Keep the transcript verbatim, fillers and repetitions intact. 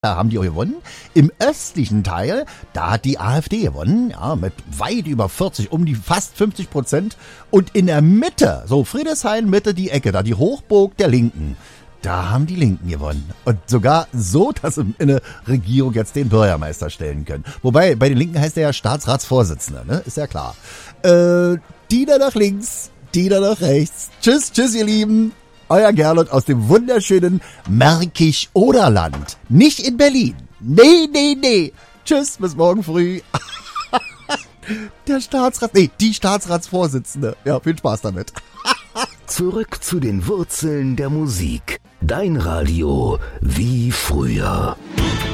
Da haben die auch gewonnen. Im östlichen Teil, da hat die AfD gewonnen, ja, mit weit über vierzig, um die fast fünfzig Prozent. Und in der Mitte, so Friedrichshain, Mitte die Ecke, da die Hochburg der Linken, da haben die Linken gewonnen. Und sogar so, dass sie in eine Regierung jetzt den Bürgermeister stellen können. Wobei, bei den Linken heißt er ja Staatsratsvorsitzender, ne? Ist ja klar. Äh, die da nach links, die da nach rechts. Tschüss, tschüss, ihr Lieben. Euer Gerlot aus dem wunderschönen Märkisch-Oderland. Nicht in Berlin. Nee, nee, nee. Tschüss, bis morgen früh. Der Staatsrat, nee, die Staatsratsvorsitzende. Ja, viel Spaß damit. Zurück zu den Wurzeln der Musik. Dein Radio wie früher.